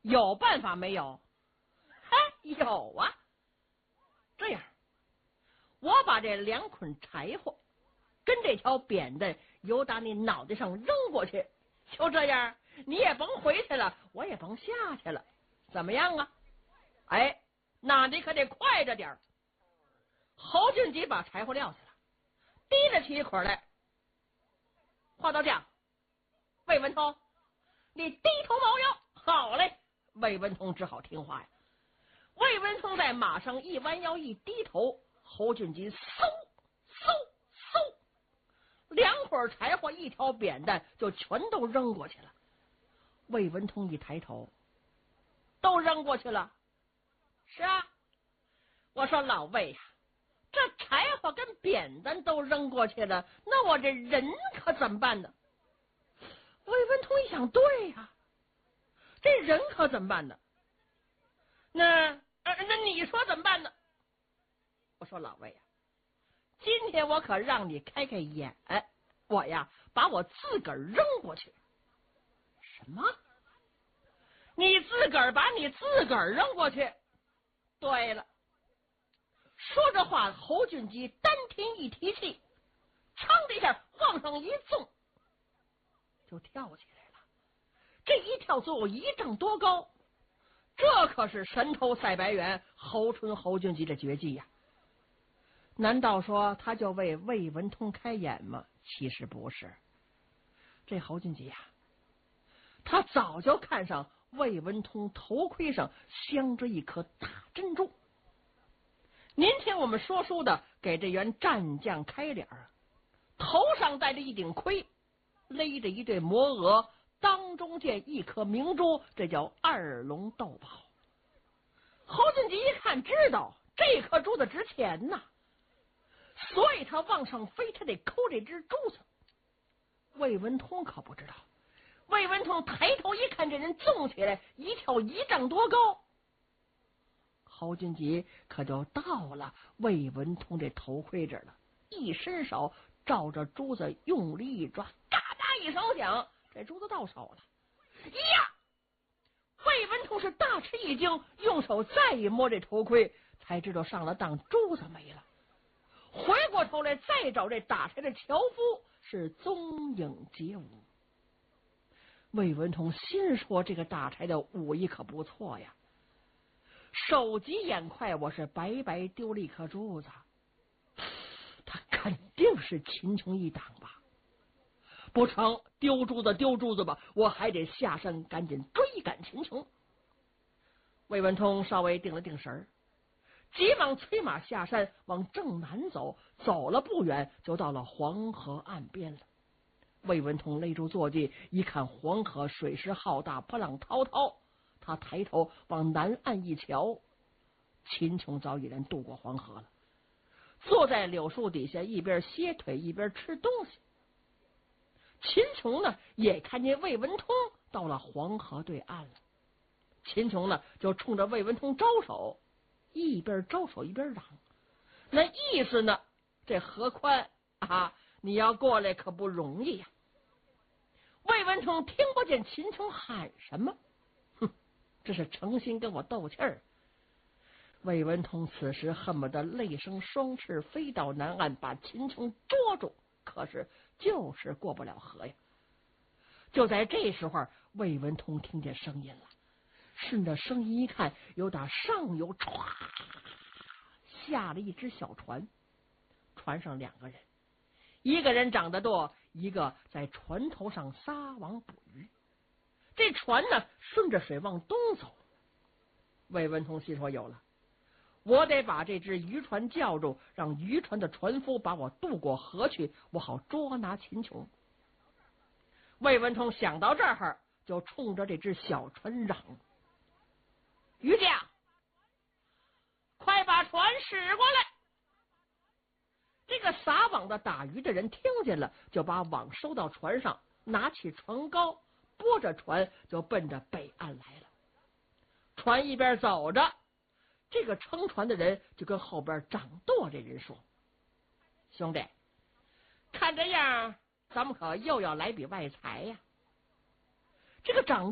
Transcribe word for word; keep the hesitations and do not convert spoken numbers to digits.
有办法没有？哎，有啊。这样，我把这两捆柴火跟这条扁担由打你脑袋上扔过去，就这样，你也甭回去了，我也甭下去了，怎么样啊？哎，那你可得快着点。侯俊吉把柴火撂下了，提了起一捆来。话到这样，魏文通，你低头猫腰。好嘞，魏文通只好听话呀。魏文通在马上一弯腰一低头，侯俊吉嗖嗖嗖，两捆柴火一条扁担就全都扔过去了。魏文通一抬头，都扔过去了。是啊，我说老魏呀、啊，这柴火跟扁担都扔过去了，那我这人可怎么办呢？魏文通一想，对呀、啊，这人可怎么办呢？那、呃、那你说怎么办呢？我说老魏呀、啊，今天我可让你开开眼，我呀把我自个儿扔过去。什么？你自个儿把你自个儿扔过去？对了。说着话，侯俊吉丹田一提气，噌的一下往上一纵，就跳起来了。这一跳足有一丈多高，这可是神头赛白猿侯春侯俊吉的绝技呀！难道说他就为魏文通开眼吗？其实不是，这侯俊吉呀，他早就看上魏文通头盔上镶着一颗大珍珠。您听我们说书的给这员战将开脸儿，头上戴着一顶盔，勒着一对魔额，当中见一颗明珠，这叫二龙斗宝。侯俊吉一看知道这颗珠子值钱呐，所以他往上飞，他得抠这只珠子。魏文通可不知道，魏文通抬头一看，这人纵起来一跳一丈多高，侯俊吉可就到了魏文通这头盔这儿了，一伸手照着珠子用力一抓，嘎哒一声响，这珠子到手了。呀！魏文通是大吃一惊，用手再一摸这头盔，才知道上了当，珠子没了。回过头来再找这打柴的樵夫，是踪影皆无。魏文通心说，这个打柴的武艺可不错呀，手疾眼快，我是白白丢了一颗珠子，他肯定是秦琼一党吧？不成，丢珠子丢珠子吧，我还得下山赶紧追赶秦琼。魏文通稍微定了定神儿，急忙催马下山，往正南走，走了不远就到了黄河岸边了。魏文通勒住坐骑，一看黄河水势浩大，波浪滔滔，他抬头往南岸一瞧，秦琼早已然渡过黄河了，坐在柳树底下，一边歇腿一边吃东西。秦琼呢也看见魏文通到了黄河对岸了，秦琼呢就冲着魏文通招手，一边招手一边嚷，那意思呢，这河宽啊，你要过来可不容易呀、啊。魏文通听不见秦琼喊什么，哼，这是诚心跟我斗气儿。魏文通此时恨不得累生双翅飞到南岸，把秦琼捉住，可是就是过不了河呀。就在这时候，魏文通听见声音了，顺着声音一看，有打上游唰下了一只小船，船上两个人，一个人长得多，一个在船头上撒网捕鱼。这船呢顺着水往东走。魏文通心说，有了，我得把这只渔船叫住，让渔船的船夫把我渡过河去，我好捉拿秦琼。魏文通想到这儿，就冲着这只小船嚷：渔家，快把船驶过来！这个撒网的打鱼的人听见了，就把网收到船上，拿起船篙，拨着船就奔着北岸来了。船一边走着，这个撑船的人就跟后边掌舵这人说：兄弟，看这样咱们可又要来笔外财呀。这个掌